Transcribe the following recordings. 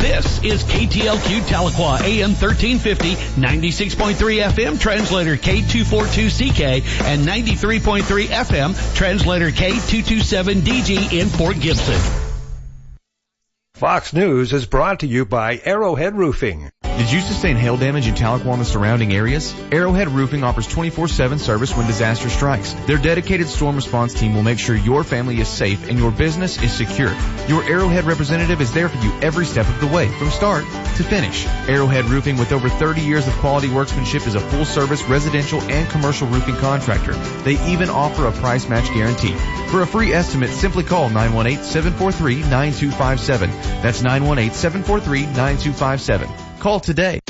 This is KTLQ Tahlequah, AM 1350, 96.3 FM, translator K242CK, and 93.3 FM, translator K227DG in Fort Gibson. Fox News is brought to you by Arrowhead Roofing. Did you sustain hail damage in Tahlequah and the surrounding areas? Arrowhead Roofing offers 24/7 service when disaster strikes. Their dedicated storm response team will make sure your family is safe and your business is secure. Your Arrowhead representative is there for you every step of the way, from start to finish. Arrowhead Roofing, with over 30 years of quality workmanship, is a full-service residential and commercial roofing contractor. They even offer a price match guarantee. For a free estimate, simply call 918-743-9257. That's 918-743-9257. Call today.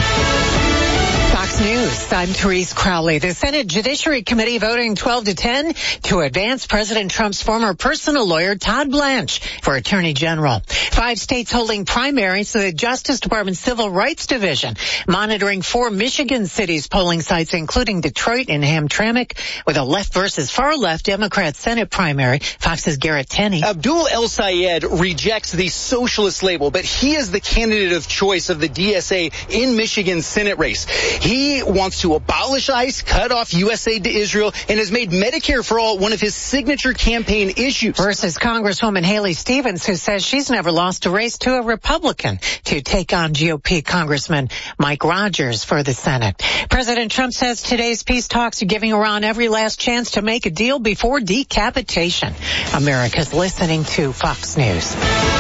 Fox News, I'm Therese Crowley. The Senate Judiciary Committee voting 12-10 to advance President Trump's former personal lawyer, Todd Blanche, for Attorney General. 5 states holding primaries to the Justice Department's Civil Rights Division, monitoring 4 Michigan cities' polling sites, including Detroit and Hamtramck, with a left versus far left Democrat Senate primary. Fox's Garrett Tenney. Abdul El Sayed rejects the socialist label, but he is the candidate of choice of the DSA in Michigan's Senate race. He wants to abolish ICE, cut off U.S. aid to Israel, and has made Medicare for All one of his signature campaign issues. Versus Congresswoman Haley Stevens, who says she's never lost a race to a Republican to take on GOP Congressman Mike Rogers for the Senate. President Trump says today's peace talks are giving Iran every last chance to make a deal before decapitation. America's listening to Fox News.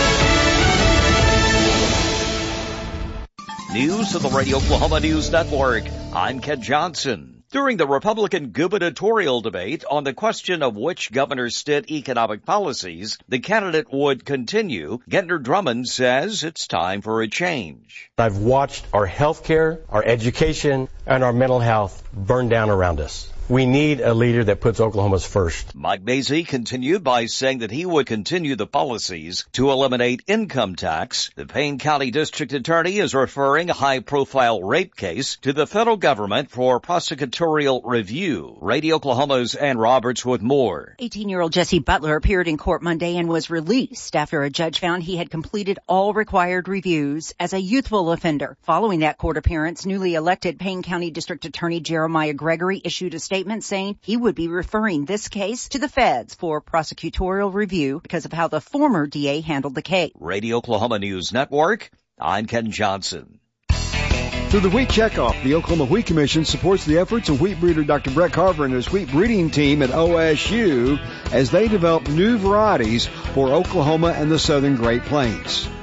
News of the Radio Oklahoma News Network. I'm Ken Johnson. During the Republican gubernatorial debate on the question of which governor stood economic policies the candidate would continue, Gentner Drummond says it's time for a change. I've watched our health care, our education, and our mental health burn down around us. We need a leader that puts Oklahoma's first. Mike Mazzei continued by saying that he would continue the policies to eliminate income tax. The Payne County District Attorney is referring a high-profile rape case to the federal government for prosecutorial review. Radio Oklahoma's Ann Roberts with more. 18-year-old Jesse Butler appeared in court Monday and was released after a judge found he had completed all required reviews as a youthful offender. Following that court appearance, newly elected Payne County District Attorney Jeremiah Gregory issued a statement saying he would be referring this case to the feds for prosecutorial review because of how the former DA handled the case. Radio Oklahoma News Network, I'm Ken Johnson. Through the Wheat Checkoff, the Oklahoma Wheat Commission supports the efforts of wheat breeder Dr. Brett Carver and his wheat breeding team at OSU as they develop new varieties for Oklahoma and the southern Great Plains.